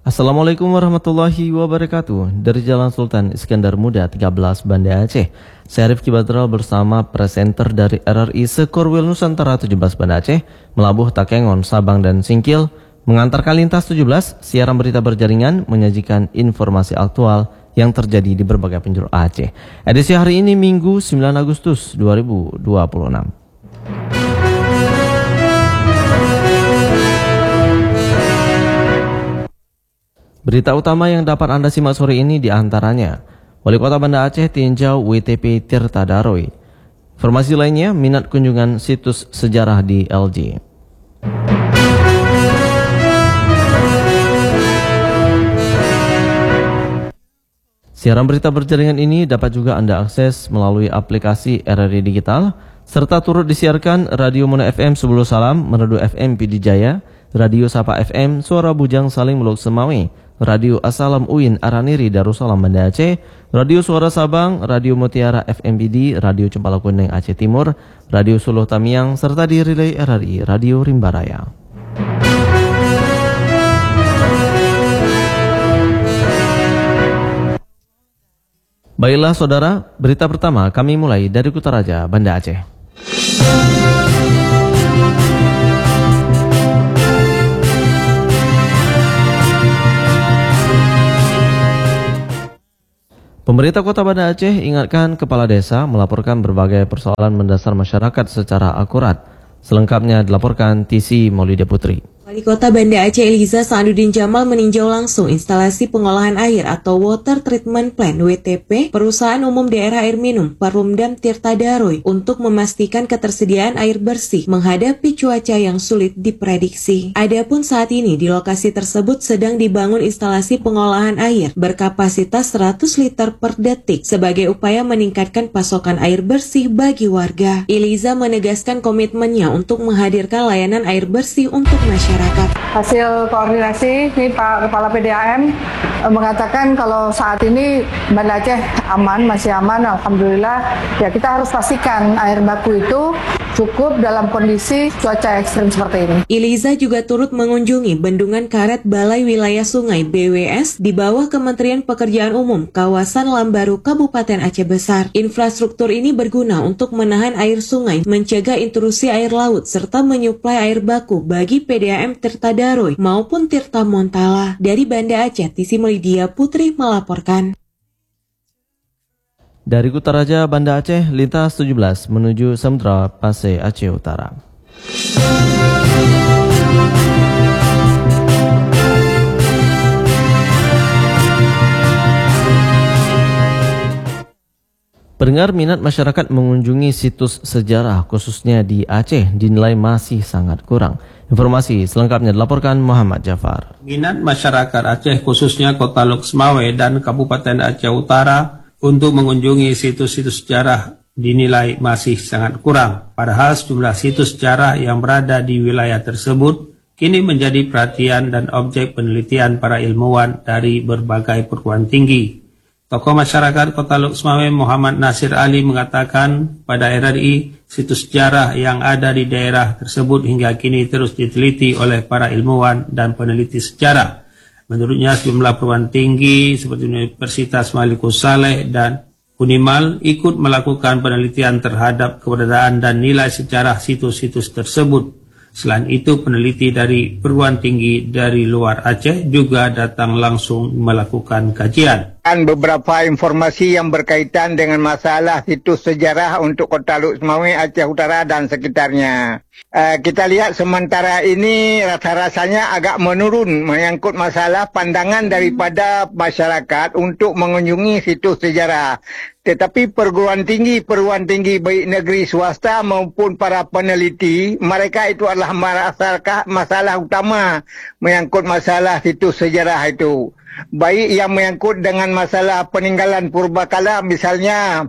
Assalamualaikum warahmatullahi wabarakatuh. Dari Jalan Sultan Iskandar Muda 13 Banda Aceh, saya Rifki Badral bersama presenter dari RRI Sekorwil Nusantara 17 Banda Aceh, Melabuh, Takengon, Sabang, dan Singkil, mengantarkan lintas 17, siaran berita berjaringan, menyajikan informasi aktual yang terjadi di berbagai penjuru Aceh. Edisi hari ini Minggu 9 Agustus 2026. Berita utama yang dapat Anda simak sore ini diantaranya, Wali Kota Banda Aceh tinjau WTP Tirta Daroy. Informasi lainnya, minat kunjungan situs sejarah di LG. Siaran berita berjaringan ini dapat juga Anda akses melalui aplikasi RRI Digital, serta turut disiarkan Radio Muna FM Sebulu Salam, Merdu FM Pidi Jaya, Radio Sapa FM Suara Bujang Saling Muluk Semawi, Radio Asalam Uin Araniri Darussalam Banda Aceh, Radio Suara Sabang, Radio Mutiara FMPD, Radio Cempala Kuning Aceh Timur, Radio Suluh Tamiang, serta di relay RRI Radio Rimbaraya. Baiklah saudara, berita pertama kami mulai dari Kutaraja, Banda Aceh. Pemerintah Kota Banda Aceh ingatkan kepala desa melaporkan berbagai persoalan mendasar masyarakat secara akurat. Selengkapnya dilaporkan TC Maulida Putri. Wali Kota Banda Aceh Eliza Saaduddin Jamal meninjau langsung instalasi pengolahan air atau Water Treatment Plant WTP Perusahaan Umum Daerah Air Minum Perumdam Tirta Daroy untuk memastikan ketersediaan air bersih menghadapi cuaca yang sulit diprediksi. Adapun saat ini di lokasi tersebut sedang dibangun instalasi pengolahan air berkapasitas 100 liter per detik sebagai upaya meningkatkan pasokan air bersih bagi warga. Eliza menegaskan komitmennya untuk menghadirkan layanan air bersih untuk masyarakat. Hasil koordinasi ini Pak Kepala PDAM mengatakan kalau saat ini Banda Aceh aman, masih aman, alhamdulillah. Ya kita harus pastikan air baku itu cukup dalam kondisi cuaca ekstrim seperti ini. Eliza juga turut mengunjungi Bendungan Karet Balai Wilayah Sungai BWS di bawah Kementerian Pekerjaan Umum kawasan Lambaru Kabupaten Aceh Besar. Infrastruktur ini berguna untuk menahan air sungai, mencegah intrusi air laut, serta menyuplai air baku bagi PDAM Tirta Daroy maupun Tirta Montala. Dari Banda Aceh, TC Maulida Putri melaporkan. Dari Kutaraja, Banda Aceh, lintas 17 menuju Samudra Pasai Aceh Utara. Pendengar, minat masyarakat mengunjungi situs sejarah khususnya di Aceh dinilai masih sangat kurang. Informasi selengkapnya dilaporkan Muhammad Jafar. Minat masyarakat Aceh khususnya Kota Lok Semawe dan Kabupaten Aceh Utara untuk mengunjungi situs-situs sejarah dinilai masih sangat kurang. Padahal sejumlah situs sejarah yang berada di wilayah tersebut kini menjadi perhatian dan objek penelitian para ilmuwan dari berbagai perguruan tinggi. Tokoh masyarakat Kota Lok Semawe Muhammad Nasir Ali mengatakan pada RRI situs sejarah yang ada di daerah tersebut hingga kini terus diteliti oleh para ilmuwan dan peneliti sejarah. Menurutnya sejumlah perguruan tinggi seperti Universitas Malikus Saleh dan Unimal ikut melakukan penelitian terhadap keberadaan dan nilai sejarah situs-situs tersebut. Selain itu, peneliti dari perguruan tinggi dari luar Aceh juga datang langsung melakukan kajian. Beberapa informasi yang berkaitan dengan masalah situs sejarah untuk Kota Lok Semawe, Aceh Utara dan sekitarnya. Kita lihat sementara ini rasa-rasanya agak menurun menyangkut masalah pandangan daripada masyarakat untuk mengunjungi situs sejarah. Tetapi perguruan tinggi baik negeri swasta maupun para peneliti, mereka itu adalah masalah utama menyangkut masalah situs sejarah itu. Baik yang menyangkut dengan masalah peninggalan purbakala, misalnya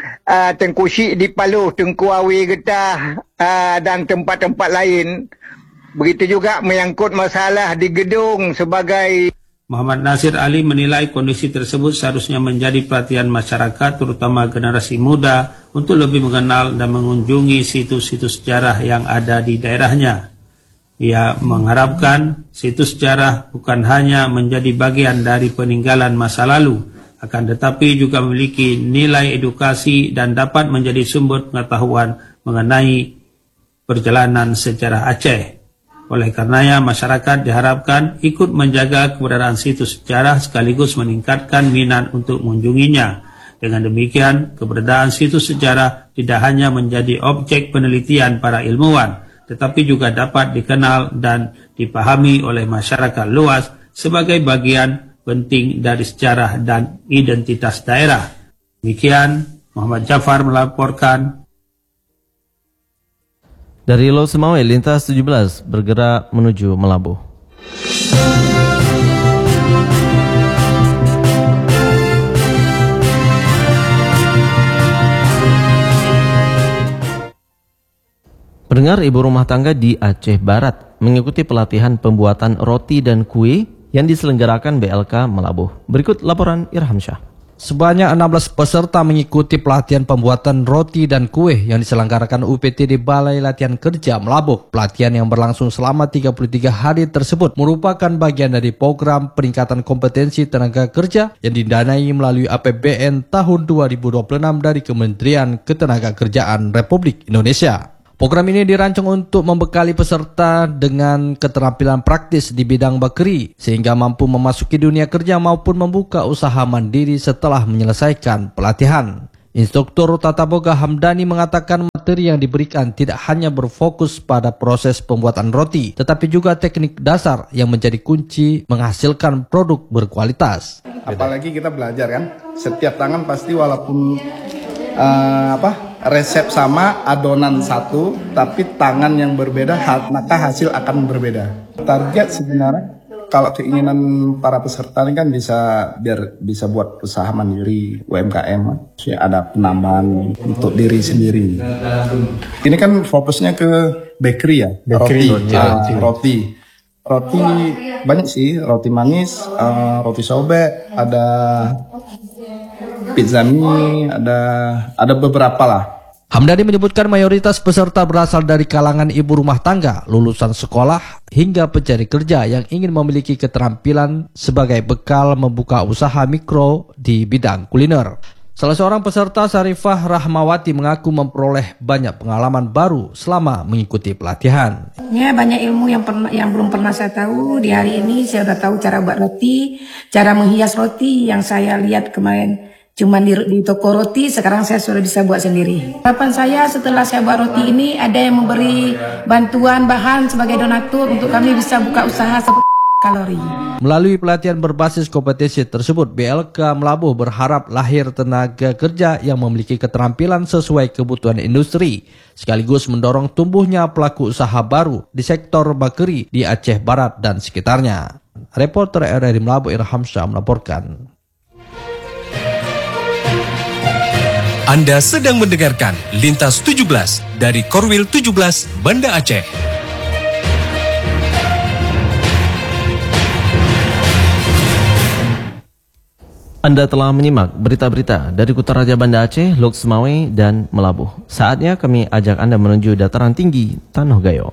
Tengku Syik di Paluh, Tengku Awi Getah dan tempat-tempat lain. Begitu juga menyangkut masalah di gedung sebagai. Muhammad Nasir Ali menilai kondisi tersebut seharusnya menjadi perhatian masyarakat, terutama generasi muda, untuk lebih mengenal dan mengunjungi situs-situs sejarah yang ada di daerahnya. Ia mengharapkan situs sejarah bukan hanya menjadi bagian dari peninggalan masa lalu, akan tetapi juga memiliki nilai edukasi dan dapat menjadi sumber pengetahuan mengenai perjalanan sejarah Aceh. Oleh karenanya, masyarakat diharapkan ikut menjaga keberadaan situs sejarah sekaligus meningkatkan minat untuk mengunjunginya. Dengan demikian, keberadaan situs sejarah tidak hanya menjadi objek penelitian para ilmuwan, tetapi juga dapat dikenal dan dipahami oleh masyarakat luas sebagai bagian penting dari sejarah dan identitas daerah. Demikian, Muhammad Jafar melaporkan. Dari Laut Semawe, lintas 17 bergerak menuju Melabuh. Pendengar, ibu rumah tangga di Aceh Barat mengikuti pelatihan pembuatan roti dan kue yang diselenggarakan BLK Melabuh. Berikut laporan Irham Syah. Sebanyak 16 peserta mengikuti pelatihan pembuatan roti dan kue yang diselenggarakan UPT di Balai Latihan Kerja Melabuh. Pelatihan yang berlangsung selama 33 hari tersebut merupakan bagian dari program peningkatan kompetensi tenaga kerja yang didanai melalui APBN tahun 2026 dari Kementerian Ketenagakerjaan Republik Indonesia. Program ini dirancang untuk membekali peserta dengan keterampilan praktis di bidang bakery sehingga mampu memasuki dunia kerja maupun membuka usaha mandiri setelah menyelesaikan pelatihan. Instruktur Tata Boga Hamdani mengatakan materi yang diberikan tidak hanya berfokus pada proses pembuatan roti, tetapi juga teknik dasar yang menjadi kunci menghasilkan produk berkualitas. Apalagi kita belajar kan, setiap tangan pasti walaupun resep sama, adonan satu, tapi tangan yang berbeda, maka hasil akan berbeda. Target sebenarnya, kalau keinginan para peserta ini kan biar bisa buat usaha mandiri, UMKM, ada penambahan untuk diri sendiri. Ini kan fokusnya ke bakery ya, roti. Roti banyak sih, roti manis, roti sobek, ada pizza mie, ada beberapa lah. Hamdani menyebutkan mayoritas peserta berasal dari kalangan ibu rumah tangga, lulusan sekolah, hingga pencari kerja yang ingin memiliki keterampilan sebagai bekal membuka usaha mikro di bidang kuliner. Salah seorang peserta, Sarifah Rahmawati, mengaku memperoleh banyak pengalaman baru selama mengikuti pelatihan. Ya, banyak ilmu yang belum pernah saya tahu. Di hari ini saya sudah tahu cara buat roti, cara menghias roti yang saya lihat kemarin cuma di toko roti, sekarang saya sudah bisa buat sendiri. Harapan saya setelah saya buat roti ini ada yang memberi bantuan bahan sebagai donatur untuk kami bisa buka usaha seperti kalori. Melalui pelatihan berbasis kompetensi tersebut, BLK Melabuh berharap lahir tenaga kerja yang memiliki keterampilan sesuai kebutuhan industri, sekaligus mendorong tumbuhnya pelaku usaha baru di sektor bakery di Aceh Barat dan sekitarnya. Reporter RRI Melabuh Irham Syah melaporkan. Anda sedang mendengarkan Lintas 17 dari Korwil 17 Banda Aceh. Anda telah menyimak berita-berita dari Kutaraja Banda Aceh, Laut Semawe, dan Melabuh. Saatnya kami ajak Anda menuju dataran tinggi Tanah Gayo.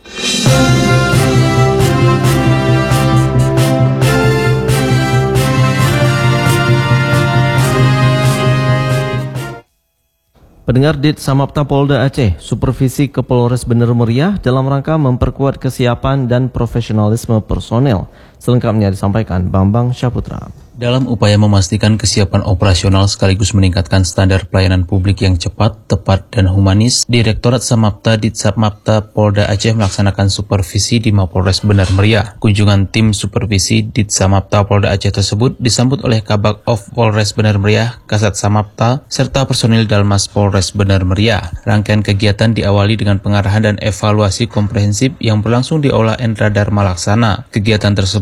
Pendengar, Dit Samapta Polda Aceh, supervisi ke Polres Bener Meriah dalam rangka memperkuat kesiapan dan profesionalisme personel. Selengkapnya disampaikan Bambang Syaputra. Dalam upaya memastikan kesiapan operasional sekaligus meningkatkan standar pelayanan publik yang cepat, tepat, dan humanis, Direktorat Samapta Ditsapmapta Polda Aceh melaksanakan supervisi di Mapolres Bener Meriah. Kunjungan tim supervisi Ditsamapta Polda Aceh tersebut disambut oleh Kabak Of Polres Bener Meriah, Kasat Samapta, serta personil Dalmas Polres Bener Meriah. Rangkaian kegiatan diawali dengan pengarahan dan evaluasi komprehensif yang berlangsung di Aula Endra Dharma Laksana. Kegiatan tersebut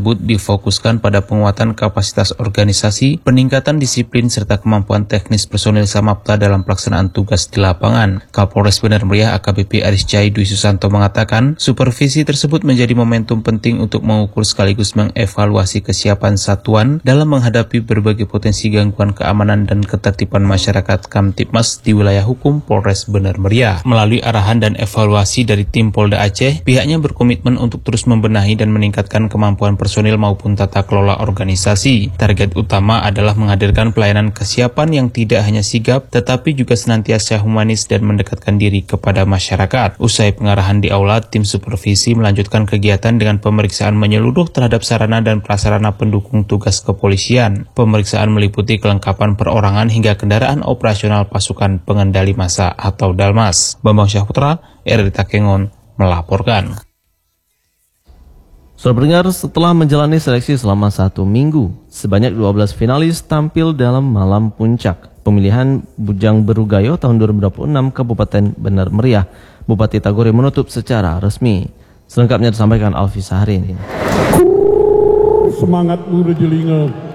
tersebut difokuskan pada penguatan kapasitas organisasi, peningkatan disiplin, serta kemampuan teknis personil Samapta dalam pelaksanaan tugas di lapangan. Kapolres Benar Meriah AKBP Ariscai Dwi Susanto mengatakan, supervisi tersebut menjadi momentum penting untuk mengukur sekaligus mengevaluasi kesiapan satuan dalam menghadapi berbagai potensi gangguan keamanan dan ketertiban masyarakat Kamtibmas di wilayah hukum Polres Benar Meriah. Melalui arahan dan evaluasi dari tim Polda Aceh, pihaknya berkomitmen untuk terus membenahi dan meningkatkan kemampuan personil maupun tata kelola organisasi. Target utama adalah menghadirkan pelayanan kesiapan yang tidak hanya sigap, tetapi juga senantiasa humanis dan mendekatkan diri kepada masyarakat. Usai pengarahan di aula, tim supervisi melanjutkan kegiatan dengan pemeriksaan menyeluruh terhadap sarana dan prasarana pendukung tugas kepolisian. Pemeriksaan meliputi kelengkapan perorangan hingga kendaraan operasional pasukan pengendali massa atau Dalmas. Bambang Syahputra, RRI Takengon, melaporkan. Saudara pendengar, setelah menjalani seleksi selama 1 minggu, sebanyak 12 finalis tampil dalam malam puncak pemilihan Bujang Berugayo tahun 2026 Kabupaten Benar Meriah. Bupati Tagore menutup secara resmi. Selengkapnya disampaikan Alfi Sahrin. Semangat Murejelinga.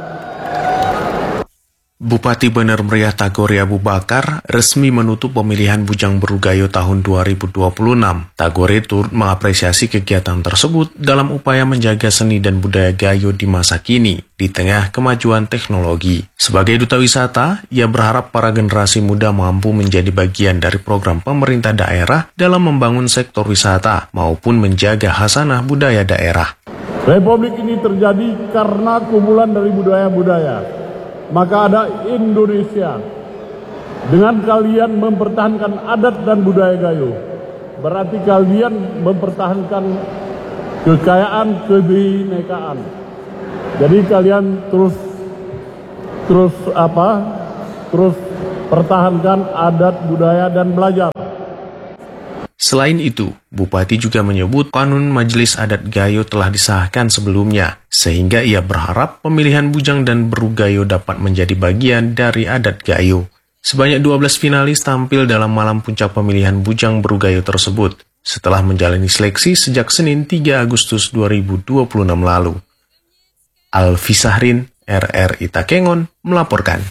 Bupati Benar Meriah Tagore Abu Bakar resmi menutup pemilihan Bujang Berugayo tahun 2026. Tagore turut mengapresiasi kegiatan tersebut dalam upaya menjaga seni dan budaya Gayo di masa kini di tengah kemajuan teknologi. Sebagai duta wisata, ia berharap para generasi muda mampu menjadi bagian dari program pemerintah daerah dalam membangun sektor wisata maupun menjaga khasanah budaya daerah. Republik ini terjadi karena kumpulan dari budaya-budaya. Maka ada Indonesia. Dengan kalian mempertahankan adat dan budaya Gayo, berarti kalian mempertahankan kekayaan, kebinekaan. Jadi kalian terus pertahankan adat, budaya, dan belajar. Selain itu, Bupati juga menyebut Kanun Majelis Adat Gayo telah disahkan sebelumnya, sehingga ia berharap pemilihan Bujang dan Berugayo dapat menjadi bagian dari adat Gayo. Sebanyak 12 finalis tampil dalam malam puncak pemilihan Bujang Berugayo tersebut, setelah menjalani seleksi sejak Senin 3 Agustus 2026 lalu. Alfi Sahrin, RRI Takengon, melaporkan.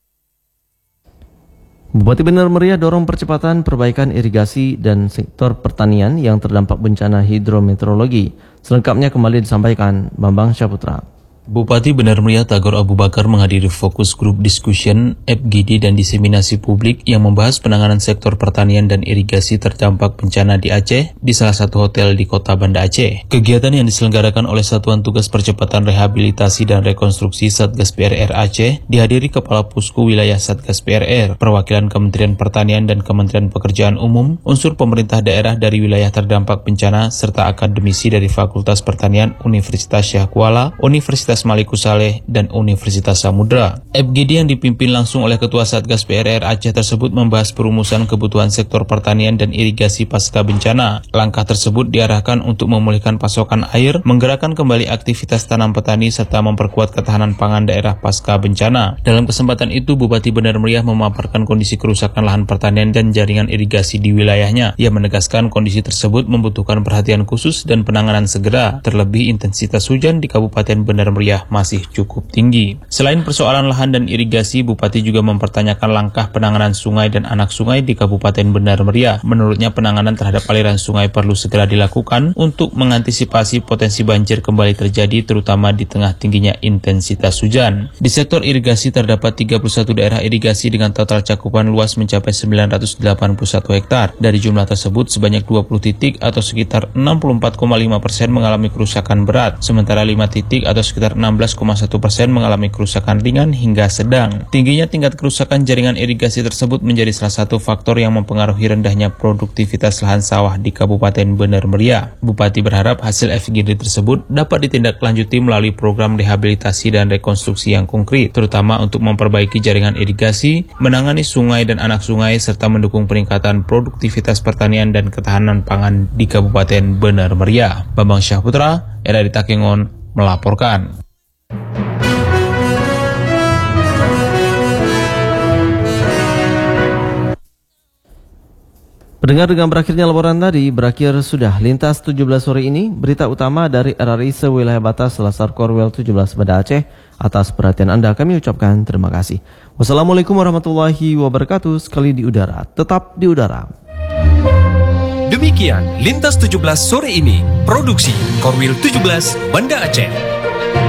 Bupati Benar Meriah dorong percepatan perbaikan irigasi dan sektor pertanian yang terdampak bencana hidrometeorologi. Selengkapnya kembali disampaikan Bambang Syahputra. Bupati Benar Meriah Tagore Abu Bakar menghadiri fokus group discussion, FGD dan diseminasi publik yang membahas penanganan sektor pertanian dan irigasi terdampak bencana di Aceh di salah satu hotel di kota Banda Aceh. Kegiatan yang diselenggarakan oleh Satuan Tugas Percepatan Rehabilitasi dan Rekonstruksi Satgas PRR Aceh dihadiri Kepala Pusku Wilayah Satgas PRR, perwakilan Kementerian Pertanian dan Kementerian Pekerjaan Umum, unsur pemerintah daerah dari wilayah terdampak bencana, serta akademisi dari Fakultas Pertanian Universitas Syah Kuala, Universitas Maliku Saleh, dan Universitas Samudra. FGD yang dipimpin langsung oleh Ketua Satgas PRR Aceh tersebut membahas perumusan kebutuhan sektor pertanian dan irigasi pasca bencana. Langkah tersebut diarahkan untuk memulihkan pasokan air, menggerakkan kembali aktivitas tanam petani, serta memperkuat ketahanan pangan daerah pasca bencana. Dalam kesempatan itu, Bupati Benar Meriah memaparkan kondisi kerusakan lahan pertanian dan jaringan irigasi di wilayahnya. Ia menegaskan kondisi tersebut membutuhkan perhatian khusus dan penanganan segera, terlebih intensitas hujan di Kabupaten Benar Meriah masih cukup tinggi. Selain persoalan lahan dan irigasi, Bupati juga mempertanyakan langkah penanganan sungai dan anak sungai di Kabupaten Benar Meriah. Menurutnya, penanganan terhadap aliran sungai perlu segera dilakukan untuk mengantisipasi potensi banjir kembali terjadi, terutama di tengah tingginya intensitas hujan. Di sektor irigasi terdapat 31 daerah irigasi dengan total cakupan luas mencapai 981 hektar. Dari jumlah tersebut, sebanyak 20 titik atau sekitar 64,5% mengalami kerusakan berat, sementara 5 titik atau sekitar 16,1% mengalami kerusakan ringan hingga sedang. Tingginya tingkat kerusakan jaringan irigasi tersebut menjadi salah satu faktor yang mempengaruhi rendahnya produktivitas lahan sawah di Kabupaten Benar Meriah. Bupati berharap hasil FGD tersebut dapat ditindaklanjuti melalui program rehabilitasi dan rekonstruksi yang konkret, terutama untuk memperbaiki jaringan irigasi, menangani sungai dan anak sungai, serta mendukung peningkatan produktivitas pertanian dan ketahanan pangan di Kabupaten Benar Meriah. Bambang Syahputra, RRI Takengon, melaporkan. Pendengar, dengan berakhirnya laporan tadi, berakhir sudah Lintas 17 sore ini. Berita utama dari RRI sewilayah batas Selasar Korwil 17 Banda Aceh. Atas perhatian Anda kami ucapkan terima kasih. Wassalamualaikum warahmatullahi wabarakatuh. Sekali di udara, tetap di udara. Demikian Lintas 17 sore ini, produksi Korwil 17 Banda Aceh.